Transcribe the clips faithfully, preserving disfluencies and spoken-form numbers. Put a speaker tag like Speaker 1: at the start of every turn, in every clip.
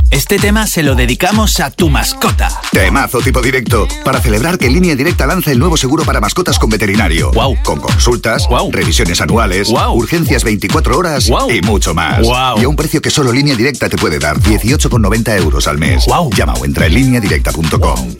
Speaker 1: Este tema se lo dedicamos a tu mascota.
Speaker 2: Temazo tipo directo, para celebrar que Línea Directa lanza el nuevo seguro para mascotas con veterinario.
Speaker 1: Wow.
Speaker 2: Con consultas,
Speaker 1: wow.
Speaker 2: revisiones anuales,
Speaker 1: wow.
Speaker 2: urgencias veinticuatro horas
Speaker 1: wow.
Speaker 2: y mucho más.
Speaker 1: Wow.
Speaker 2: Y a un precio que solo Línea Directa te puede dar, dieciocho con noventa euros al mes.
Speaker 1: Wow.
Speaker 2: Llama o entra en línea directa punto com.
Speaker 1: Wow.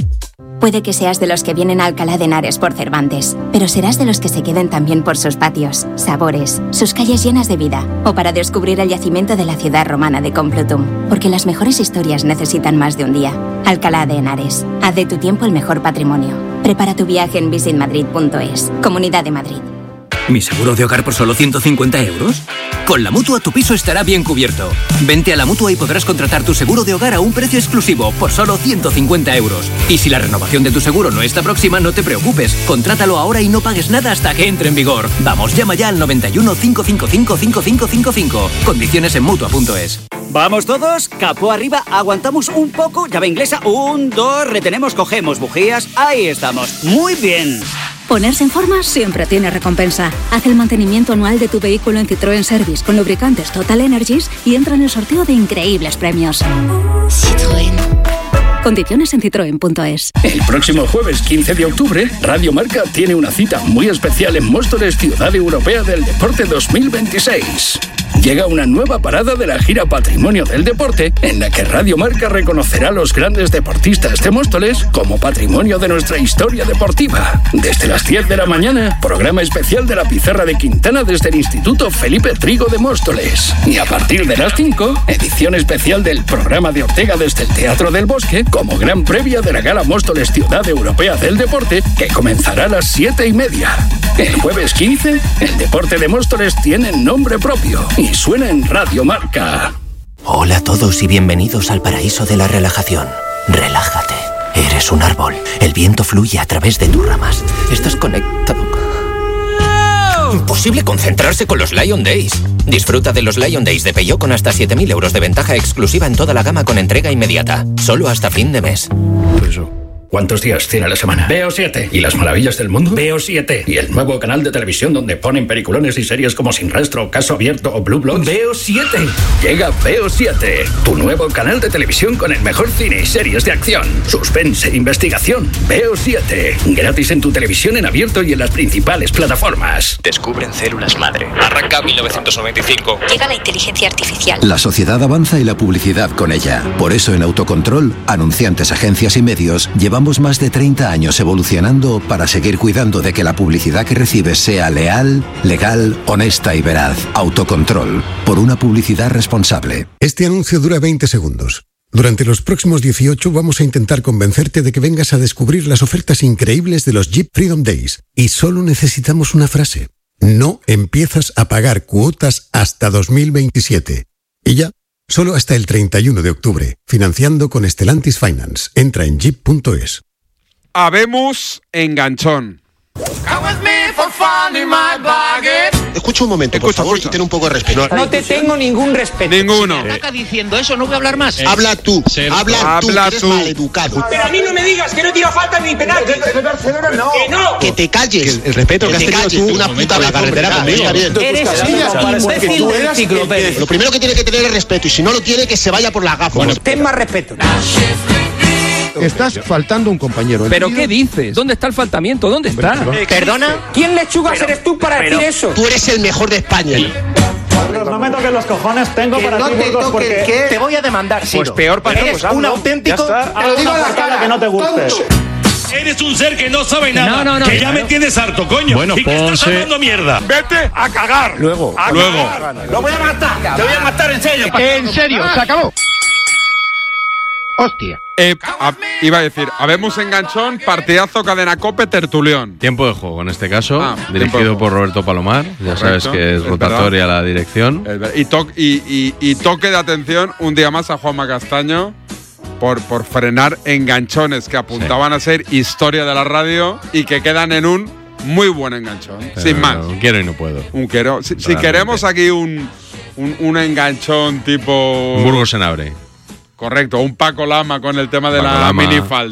Speaker 3: Puede que seas de los que vienen a Alcalá de Henares por Cervantes, pero serás de los que se queden también por sus patios, sabores, sus calles llenas de vida, o para descubrir el yacimiento de la ciudad romana de Complutum, porque las mejores historias necesitan más de un día. Alcalá de Henares, haz de tu tiempo el mejor patrimonio. Prepara tu viaje en visit madrid punto es. Comunidad de Madrid.
Speaker 4: ¿Mi seguro de hogar por solo ciento cincuenta euros? Con la Mutua tu piso estará bien cubierto. Vente a la Mutua y podrás contratar tu seguro de hogar a un precio exclusivo por solo ciento cincuenta euros. Y si la renovación de tu seguro no está próxima, no te preocupes. Contrátalo ahora y no pagues nada hasta que entre en vigor. Vamos, llama ya al noventa y uno, cinco cinco cinco, cinco cinco cinco cinco. Condiciones en Mutua punto es.
Speaker 5: Vamos todos, capó arriba, aguantamos un poco, llave inglesa, un, dos, retenemos, cogemos bujías, ahí estamos. Muy bien.
Speaker 6: Ponerse en forma siempre tiene recompensa. Haz el mantenimiento anual de tu vehículo en Citroën Service con lubricantes Total Energies y entra en el sorteo de increíbles premios. Citroën. Condiciones en citroen punto es.
Speaker 7: El próximo jueves quince de octubre, Radio Marca tiene una cita muy especial en Móstoles, Ciudad Europea del Deporte dos mil veintiséis. Llega una nueva parada de la gira Patrimonio del Deporte, en la que Radio Marca reconocerá a los grandes deportistas de Móstoles como patrimonio de nuestra historia deportiva. Desde las diez de la mañana, programa especial de la Pizarra de Quintana desde el Instituto Felipe Trigo de Móstoles. Y a partir de las cinco, edición especial del programa de Ortega desde el Teatro del Bosque, como gran previa de la Gala Móstoles Ciudad Europea del Deporte, que comenzará a las siete y media. El jueves quince, el deporte de Móstoles tiene nombre propio y suena en Radio Marca.
Speaker 8: Hola a todos y bienvenidos al paraíso de la relajación. Relájate. Eres un árbol. El viento fluye a través de tus ramas. Estás conectado. Imposible concentrarse con los Lion Days. Disfruta de los Lion Days de Peugeot con hasta siete mil euros de ventaja exclusiva en toda la gama con entrega inmediata. Solo hasta fin de mes.
Speaker 7: Eso. ¿Cuántos días tiene la semana? Veo siete. ¿Y las maravillas del mundo? Veo siete. ¿Y el nuevo canal de televisión donde ponen peliculones y series como Sin Rastro, Caso Abierto o Blue Bloods? Veo siete. Llega Veo siete, tu nuevo canal de televisión con el mejor cine y series de acción, suspense e investigación. Veo siete. Gratis en tu televisión en abierto y en las principales plataformas.
Speaker 9: Descubren células madre. Arranca mil novecientos noventa y cinco.
Speaker 10: Llega la inteligencia artificial.
Speaker 11: La sociedad avanza y la publicidad con ella. Por eso en Autocontrol, anunciantes, agencias y medios, llevamos más de treinta años evolucionando para seguir cuidando de que la publicidad que recibes sea leal, legal, honesta y veraz. Autocontrol, por una publicidad responsable.
Speaker 12: Este anuncio dura veinte segundos. Durante los próximos dieciocho vamos a intentar convencerte de que vengas a descubrir las ofertas increíbles de los Jeep Freedom Days. Y solo necesitamos una frase. No empiezas a pagar cuotas hasta dos mil veintisiete. Y ya. Solo hasta el treinta y uno de octubre, financiando con Stellantis Finance. Entra en jeep punto es.
Speaker 13: Habemos enganchón.
Speaker 14: Escucha un momento, por favor, y ten un poco de respeto.
Speaker 15: No te tengo ningún respeto.
Speaker 13: Ninguno.
Speaker 15: Si está diciendo eso, no voy a hablar más.
Speaker 14: Eh, habla tú, habla tú,
Speaker 13: habla
Speaker 14: eres
Speaker 13: tú.
Speaker 14: maleducado.
Speaker 15: Pero a mí no me digas que no tira falta ni penal.
Speaker 14: No. Que no. Que te calles.
Speaker 15: Que el respeto que,
Speaker 14: que
Speaker 15: has tenido
Speaker 14: calles,
Speaker 15: tú
Speaker 14: una puta en la carretera conmigo.
Speaker 15: Eres un imbécil del enciclopedia.
Speaker 14: Lo primero que tiene que tener es respeto, y si no lo tiene, que se vaya por la gafa.
Speaker 15: Bueno, ten más respeto.
Speaker 16: Estás faltando un compañero.
Speaker 17: ¿Pero qué dices? ¿Dónde está el faltamiento? ¿Dónde está?
Speaker 15: ¿Perdona? ¿Quién lechugas eres tú para decir eso?
Speaker 14: Tú eres el mejor de España.
Speaker 18: No me toques los cojones, tengo
Speaker 15: que
Speaker 18: para
Speaker 15: no
Speaker 18: ti,
Speaker 15: te
Speaker 18: Burgos,
Speaker 15: toques,
Speaker 18: porque
Speaker 15: ¿qué? Te voy a demandar, Siro.
Speaker 18: Pues peor para
Speaker 15: Eres un auténtico...
Speaker 18: Te lo digo a la cara que no te guste.
Speaker 19: Eres un ser que no sabe nada.
Speaker 17: No, no, no,
Speaker 19: que ya
Speaker 17: claro.
Speaker 19: me tienes harto, coño.
Speaker 17: Bueno,
Speaker 19: y que
Speaker 17: Ponce.
Speaker 19: estás hablando mierda. Vete a cagar.
Speaker 17: Luego.
Speaker 19: A
Speaker 13: Luego.
Speaker 19: cagar. Lo voy a matar. Te voy a matar en serio.
Speaker 15: En serio, se acabó. Hostia.
Speaker 13: Eh, a, iba a decir, habemos enganchón, partidazo, cadena COPE, tertulión.
Speaker 20: Tiempo de juego, en este caso,
Speaker 13: Ah, tiempo de
Speaker 20: dirigido
Speaker 13: juego.
Speaker 20: por Roberto Palomar. Ya
Speaker 13: Correcto,
Speaker 20: sabes que es,
Speaker 13: es
Speaker 20: rotatoria la dirección.
Speaker 13: Es ver- Y, to- y, y, y toque de atención un día más a Juanma Castaño por, por frenar enganchones que apuntaban a ser historia de la radio y que quedan en un muy buen enganchón.
Speaker 20: Pero
Speaker 13: sin más.
Speaker 20: no quiero y no puedo.
Speaker 13: Un quiero. Si, si
Speaker 20: Realmente.
Speaker 13: queremos aquí un, un, un enganchón tipo.
Speaker 20: Burgos en abre.
Speaker 13: Correcto, un Paco Lama con el tema de
Speaker 20: Paco
Speaker 13: la
Speaker 20: Lama.
Speaker 13: minifalda.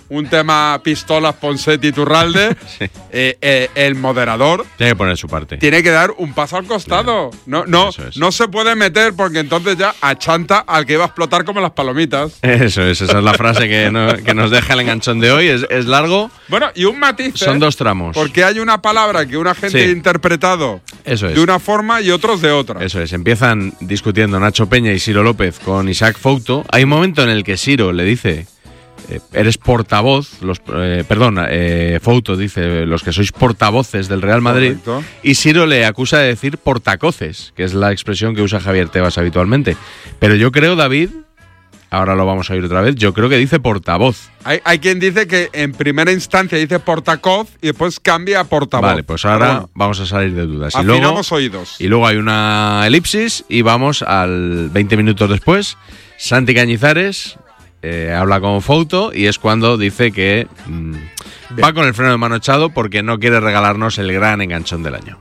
Speaker 13: un tema pistolas Ponseti Iturralde, sí. eh, eh, el moderador
Speaker 20: tiene que poner su parte.
Speaker 13: Tiene que dar un paso al costado. Claro. No, no, no se puede meter porque entonces ya achanta al que va a explotar como las palomitas.
Speaker 20: Eso es, esa es la frase que, no, que nos deja el enganchón de hoy. Es, es largo.
Speaker 13: Bueno, y un matiz.
Speaker 20: Son
Speaker 13: ¿eh?
Speaker 20: dos tramos.
Speaker 13: Porque hay una palabra que una gente sí. ha interpretado
Speaker 20: Eso es.
Speaker 13: de una forma y otros de otra.
Speaker 20: Eso es. Empiezan discutiendo Nacho Peña y Ciro López con Isaac Fouto. Hay un momento en el que Ciro le dice: eh, eres portavoz, los, eh, perdón, eh, Fouto dice, los que sois portavoces del Real Madrid. Correcto. Y Ciro le acusa de decir portacoces, que es la expresión que usa Javier Tebas habitualmente. Pero yo creo, David, ahora lo vamos a oír otra vez, yo creo que dice portavoz.
Speaker 13: Hay, hay quien dice que en primera instancia dice portacoz y después cambia a portavoz.
Speaker 20: Vale, pues ahora bueno, vamos a salir de dudas. Y
Speaker 13: afinamos
Speaker 20: luego,
Speaker 13: oídos.
Speaker 20: Y luego hay una elipsis y vamos al veinte minutos después. Santi Cañizares eh, habla con Fouto y es cuando dice que mmm, va con el freno de mano echado porque no quiere regalarnos el gran enganchón del año.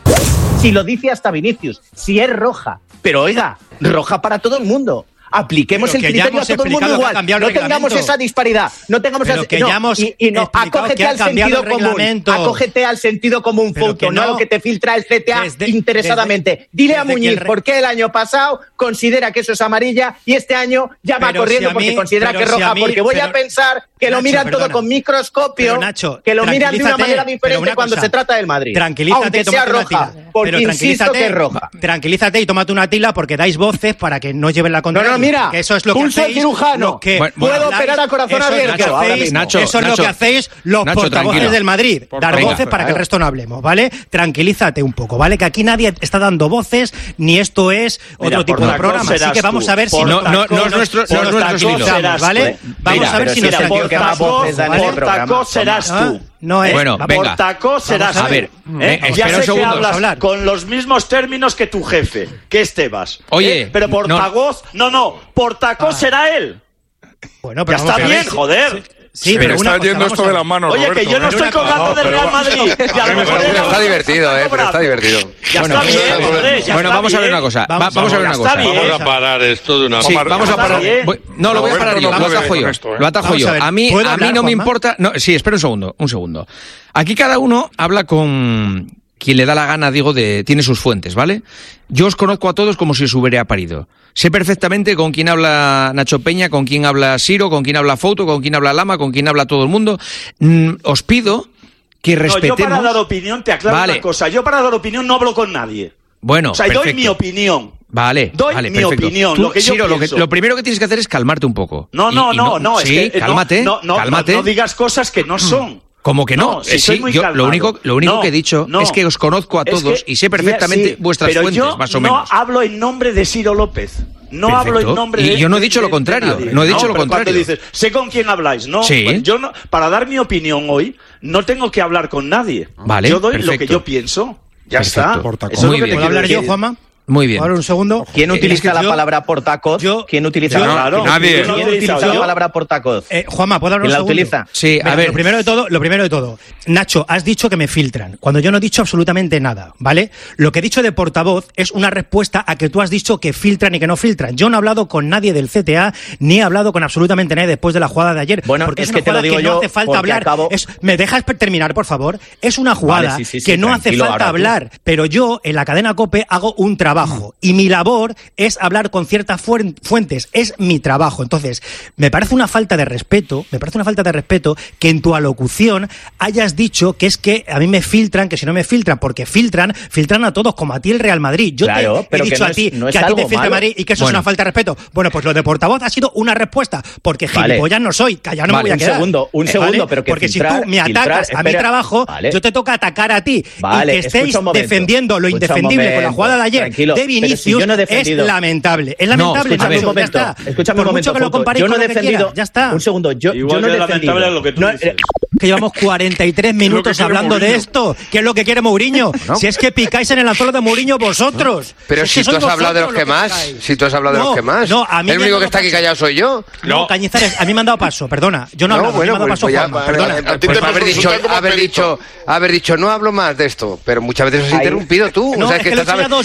Speaker 15: Si lo dice hasta Vinicius, si es roja, pero oiga, roja para todo el mundo. Apliquemos el criterio a todo el mundo igual. No tengamos esa disparidad. No tengamos esa,
Speaker 10: que
Speaker 15: no,
Speaker 10: ya hemos
Speaker 15: y, y no, acógete al sentido común. Acógete al sentido común, Fouto, no a lo que te filtra el C T A desde, interesadamente. Desde, Dile desde a Muñiz re... por qué el año pasado considera que eso es amarilla y este año ya va corriendo si mí, porque considera que es roja. Si mí, porque voy pero, a pensar que Nacho, lo miran perdona, todo con microscopio,
Speaker 10: Nacho,
Speaker 15: que lo miran de una manera diferente cuando se trata del Madrid.
Speaker 10: Tranquilízate,
Speaker 15: aunque sea roja, porque insisto que es roja.
Speaker 10: Tranquilízate y tómate una tila porque dais voces para que no lleven la contraria.
Speaker 15: No, no, mira.
Speaker 10: Eso es lo que
Speaker 15: pulso cirujano,
Speaker 10: que
Speaker 15: bueno, puedo bueno, operar a corazón abierto.
Speaker 10: Hacéis,
Speaker 20: Nacho,
Speaker 10: eso es
Speaker 20: Nacho,
Speaker 10: lo que hacéis los
Speaker 20: Nacho,
Speaker 10: portavoces
Speaker 20: tranquilo.
Speaker 10: del Madrid.
Speaker 13: Por
Speaker 10: dar
Speaker 13: venga,
Speaker 10: voces para
Speaker 13: claro.
Speaker 10: que el resto no hablemos, ¿vale? Tranquilízate un poco, ¿vale? Que aquí nadie está dando voces, ni esto es otro
Speaker 15: Mira,
Speaker 10: tipo de programa. Así que vamos
Speaker 15: tú.
Speaker 10: a ver si
Speaker 20: no, no, no es nuestro, no es nuestro estilo,
Speaker 10: ¿vale? Vamos a ver si nos
Speaker 15: tranquilizamos, ¿vale?
Speaker 14: Portacó serás tú.
Speaker 10: No es.
Speaker 16: Bueno, venga.
Speaker 14: Portacó serás
Speaker 16: a ver,
Speaker 14: ¿eh?
Speaker 16: eh,
Speaker 14: Ya sé
Speaker 16: un
Speaker 14: que
Speaker 16: segundo.
Speaker 14: hablas con los mismos términos que tu jefe, que es Tebas.
Speaker 16: Oye,
Speaker 14: ¿eh? Pero portavoz, no, no, portacó ah. será él.
Speaker 10: Bueno, pero
Speaker 14: ya está bien,
Speaker 10: si,
Speaker 14: joder.
Speaker 10: Sí,
Speaker 21: pero, pero está cosa, yendo esto a... de las manos,
Speaker 14: Oye,
Speaker 21: Roberto,
Speaker 14: que yo no
Speaker 21: ¿eh?
Speaker 14: estoy colgando del Real Madrid.
Speaker 22: Está divertido, eh, pero está divertido.
Speaker 14: Ya
Speaker 21: bueno,
Speaker 14: está bien, joder, ya
Speaker 16: bueno,
Speaker 14: está
Speaker 16: vamos
Speaker 14: bien.
Speaker 16: a ver una cosa.
Speaker 14: Vamos,
Speaker 16: Va, vamos a ver una cosa.
Speaker 21: Vamos a parar esto de una
Speaker 16: sí, vamos a parar. Voy, no, lo voy a parar yo. Lo atajo yo.
Speaker 21: Esto, ¿eh?
Speaker 16: Lo atajo yo. A mí, a mí no me importa. No, sí, espera un segundo, un segundo. Aquí cada uno habla con quien le da la gana, digo, de tiene sus fuentes, ¿vale? Yo os conozco a todos como si os hubiera parido. Sé perfectamente con quién habla Nacho Peña, con quién habla Ciro, con quién habla Fouto, con quién habla Lama, con quién habla todo el mundo. Mm, os pido que respetemos...
Speaker 14: No, yo para dar opinión, te aclaro
Speaker 16: vale.
Speaker 14: una cosa. Yo para dar opinión no hablo con nadie.
Speaker 16: Bueno,
Speaker 14: o sea,
Speaker 16: perfecto.
Speaker 14: doy mi opinión.
Speaker 16: Vale,
Speaker 14: doy
Speaker 16: vale,
Speaker 14: mi
Speaker 16: perfecto.
Speaker 14: opinión,
Speaker 16: Tú,
Speaker 14: lo que yo
Speaker 16: Ciro,
Speaker 14: pienso.
Speaker 16: Lo, que, lo primero que tienes que hacer es calmarte un poco.
Speaker 14: No, no,
Speaker 16: y, y
Speaker 14: no, no, es
Speaker 16: sí,
Speaker 14: que...
Speaker 16: cálmate,
Speaker 14: no, no,
Speaker 16: cálmate.
Speaker 14: No, no digas cosas que no son.
Speaker 16: ¿Cómo que no?
Speaker 14: no si
Speaker 16: eh,
Speaker 14: soy
Speaker 16: sí,
Speaker 14: muy
Speaker 16: yo
Speaker 14: calmado.
Speaker 16: lo único, lo único
Speaker 14: no,
Speaker 16: que he dicho
Speaker 14: no.
Speaker 16: es que os conozco a todos
Speaker 14: es que,
Speaker 16: y sé perfectamente
Speaker 14: sí,
Speaker 16: vuestras
Speaker 14: pero
Speaker 16: fuentes,
Speaker 14: yo
Speaker 16: más o
Speaker 14: no
Speaker 16: menos.
Speaker 14: No hablo en nombre de Ciro López. No
Speaker 16: Perfecto.
Speaker 14: hablo en nombre de...
Speaker 16: Y yo no he dicho lo contrario.
Speaker 14: De
Speaker 16: no he dicho
Speaker 14: no,
Speaker 16: lo
Speaker 14: pero
Speaker 16: contrario.
Speaker 14: Cuando dices, sé con quién habláis, no.
Speaker 16: Sí.
Speaker 14: Pues yo no, para dar mi opinión hoy, no tengo que hablar con nadie.
Speaker 16: Vale,
Speaker 14: yo doy
Speaker 16: perfecto.
Speaker 14: lo que yo pienso. Ya
Speaker 16: Perfecto.
Speaker 14: está. Eso
Speaker 16: Muy
Speaker 14: es lo que
Speaker 16: bien.
Speaker 10: ¿Puedo hablar yo, Juanma?
Speaker 16: Muy bien.
Speaker 10: Ahora un segundo.
Speaker 15: ¿Quién utiliza
Speaker 10: es que
Speaker 15: la
Speaker 10: yo,
Speaker 15: palabra portacoz?
Speaker 10: Yo,
Speaker 15: ¿Quién utiliza
Speaker 10: yo,
Speaker 15: la
Speaker 13: claro, nadie.
Speaker 15: ¿Quién utiliza la palabra portacoz?
Speaker 10: Eh, Juanma, ¿puedo hablar un
Speaker 15: ¿Quién la
Speaker 10: segundo?
Speaker 15: utiliza?
Speaker 16: Sí,
Speaker 10: Venga,
Speaker 16: a ver.
Speaker 10: Lo primero de todo, lo primero de todo. Nacho, has dicho que me filtran, cuando yo no he dicho absolutamente nada, ¿vale? Lo que he dicho de portavoz es una respuesta a que tú has dicho que filtran y que no filtran. Yo no he hablado con nadie del C T A, ni he hablado con absolutamente nadie después de la jugada de ayer.
Speaker 15: Bueno,
Speaker 10: porque
Speaker 15: es,
Speaker 10: es una
Speaker 15: que te lo
Speaker 10: jugada
Speaker 15: digo
Speaker 10: que
Speaker 15: yo
Speaker 10: no hace falta hablar.
Speaker 15: Acabo...
Speaker 10: Es, ¿me dejas terminar, por favor? Es una jugada
Speaker 15: vale, sí, sí,
Speaker 10: que
Speaker 15: sí,
Speaker 10: no hace falta hablar, pero yo en la cadena COPE hago un trabajo y mi labor es hablar con ciertas fuentes, es mi trabajo. Entonces, me parece una falta de respeto, me parece una falta de respeto que en tu alocución hayas dicho que es que a mí me filtran, que si no me filtran, porque filtran, filtran a todos, como a ti el Real Madrid. Yo
Speaker 15: claro,
Speaker 10: te
Speaker 15: pero
Speaker 10: he dicho
Speaker 15: que no
Speaker 10: a ti
Speaker 15: es, no
Speaker 10: que
Speaker 15: es
Speaker 10: a ti te filtra el
Speaker 15: malo.
Speaker 10: Madrid y que eso
Speaker 16: bueno.
Speaker 10: es una falta de respeto. Bueno, pues lo de portavoz ha sido una respuesta, porque
Speaker 15: vale.
Speaker 10: gilipollas no soy, callado no
Speaker 15: vale,
Speaker 10: me voy a quedar.
Speaker 15: Un segundo, un
Speaker 10: eh,
Speaker 15: segundo,
Speaker 10: ¿vale?
Speaker 15: pero que
Speaker 10: Porque
Speaker 15: filtrar,
Speaker 10: si tú me
Speaker 15: filtrar,
Speaker 10: atacas
Speaker 15: espera,
Speaker 10: a mi trabajo,
Speaker 15: vale.
Speaker 10: yo te toca atacar a ti.
Speaker 15: Vale,
Speaker 10: y que estéis
Speaker 15: momento,
Speaker 10: defendiendo lo indefendible con la jugada de ayer
Speaker 15: tranquilo,
Speaker 10: de Vinicius
Speaker 15: si yo no he
Speaker 10: es lamentable. Es lamentable.
Speaker 15: No, escúchame un momento.
Speaker 10: Ya está.
Speaker 15: Escúchame
Speaker 10: Por
Speaker 15: un momento.
Speaker 10: mucho que lo comparéis
Speaker 15: yo no
Speaker 10: con
Speaker 15: he
Speaker 10: lo que
Speaker 15: defendido.
Speaker 10: quieras, ya está.
Speaker 15: Un segundo. Yo,
Speaker 14: Igual
Speaker 15: yo no
Speaker 14: de
Speaker 15: he defendido.
Speaker 14: lamentable es lo que tú
Speaker 15: no,
Speaker 14: dices.
Speaker 10: Que llevamos cuarenta y tres minutos
Speaker 21: que
Speaker 10: hablando de esto. ¿Qué es lo que quiere Mourinho?
Speaker 22: No.
Speaker 10: Si es que picáis en el anzuelo de Mourinho vosotros.
Speaker 22: Pero
Speaker 10: es
Speaker 22: si
Speaker 10: que
Speaker 22: tú
Speaker 10: sois
Speaker 22: has hablado de los
Speaker 10: vosotros
Speaker 22: que más,
Speaker 10: picáis.
Speaker 22: si tú has hablado de
Speaker 10: No,
Speaker 22: los que más.
Speaker 10: no, a mí
Speaker 22: el
Speaker 10: me
Speaker 22: único
Speaker 10: han
Speaker 22: que está
Speaker 10: dado
Speaker 22: aquí callado soy yo.
Speaker 10: No, Cañizares, a mí me han dado paso, perdona. Yo no, he hablado,
Speaker 22: bueno,
Speaker 10: a mí me han dado
Speaker 22: pues,
Speaker 10: paso
Speaker 22: pues ya,
Speaker 10: Juanma,
Speaker 22: vale,
Speaker 10: perdona.
Speaker 22: vale,
Speaker 21: A ti
Speaker 22: pues
Speaker 21: te
Speaker 22: haber
Speaker 21: hemos
Speaker 22: dicho,
Speaker 21: consultado como
Speaker 22: haber
Speaker 21: perito.
Speaker 22: dicho, haber dicho, no hablo más de esto, pero muchas veces has
Speaker 15: Ahí.
Speaker 22: interrumpido tú.
Speaker 10: No,
Speaker 22: o sea,
Speaker 10: es
Speaker 22: que
Speaker 10: que lo he
Speaker 22: estás
Speaker 10: hecho ya dos
Speaker 22: es que
Speaker 10: veces.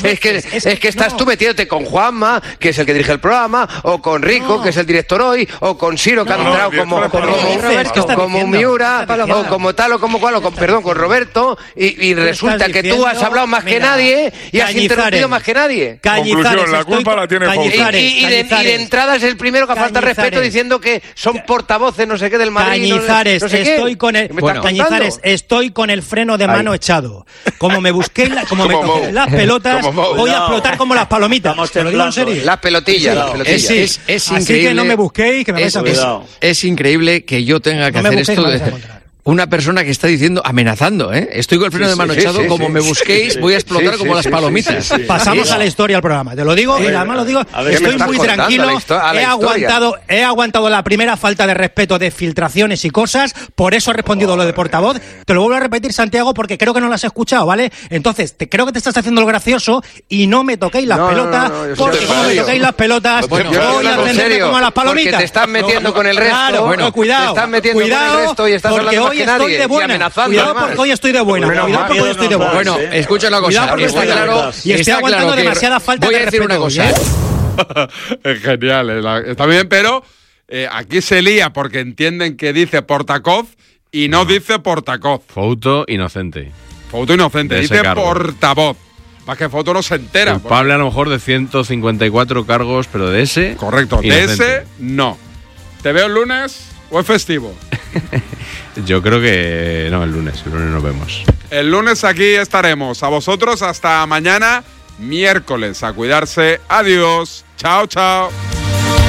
Speaker 22: es, es, es que estás no. tú metiéndote con Juanma, que es el que dirige el programa, o con Rico, no. que es el director hoy, o con Siro, que no, ha entrado no, como, como, como, Roberto, como Miura, o como tal o como cual, o con, perdón, con Roberto, y, y resulta que tú has hablado más que nadie y has interrumpido más que nadie.
Speaker 21: Conclusión, la culpa la tiene Fouto.
Speaker 22: Y, y, y, de, y de entrada es el primero que ha falta respeto diciendo que son portavoces, no sé qué, del Madrid.
Speaker 10: Cañizares,
Speaker 22: no sé
Speaker 10: estoy
Speaker 22: qué.
Speaker 10: con el bueno, Cañizares, estoy con el freno de mano Ay. echado. Como me busqué la, como, como me toqué las pelotas, voy a explotar como las palomitas. Te lo digo en serio.
Speaker 22: Las pelotillas, las pelotillas.
Speaker 16: Es, es, es
Speaker 10: Así
Speaker 16: increíble.
Speaker 10: que no me busquéis, que me vais a
Speaker 16: es, es increíble que yo tenga que no hacer esto de una persona que está diciendo, amenazando, ¿eh? Estoy con el freno sí, de mano sí, echado, sí, como sí, me busquéis, sí, voy a explotar sí, como sí, las palomitas. Sí, sí, sí.
Speaker 10: Pasamos a la historia del programa, te lo digo, y además lo digo, estoy muy tranquilo, he aguantado, he aguantado la primera falta de respeto de filtraciones y cosas, por eso he respondido oh, lo de portavoz, te lo vuelvo a repetir, Santiago, porque creo que no lo has escuchado, ¿vale? Entonces, te, creo que te estás haciendo lo gracioso y no me toquéis las no, pelotas, no, no, no, porque como me toquéis las pelotas,
Speaker 22: bueno,
Speaker 10: voy a atender como a las palomitas.
Speaker 22: Porque te estás metiendo con el resto,
Speaker 10: claro, bueno,
Speaker 22: cuidado, te estás metiendo con el resto y estás hablando más que nadie.
Speaker 10: Estoy de buena. Cuidado
Speaker 22: además.
Speaker 10: porque hoy estoy de buena.
Speaker 22: Bueno,
Speaker 10: Cuidado porque hoy estoy de buena.
Speaker 16: Bueno, escucha una cosa.
Speaker 10: Está claro, y estoy aguantando claro demasiada falta
Speaker 16: voy
Speaker 10: de respeto.
Speaker 16: Voy a decir una cosa.
Speaker 13: Es genial, eh, la, está bien, pero eh, aquí se lía porque entienden que dice portavoz y no, no. dice portavoz.
Speaker 20: Fouto inocente.
Speaker 13: Fouto inocente, dice portavoz. Más que Fouto no se entera.
Speaker 20: Culpable a lo mejor de ciento cincuenta y cuatro cargos, pero de ese.
Speaker 13: Correcto, inocente. De ese no. ¿Te veo el lunes o es festivo?
Speaker 20: Yo creo que no, el lunes, el lunes nos vemos.
Speaker 13: El lunes aquí estaremos. A vosotros hasta mañana, miércoles. A cuidarse. Adiós. Chao, chao.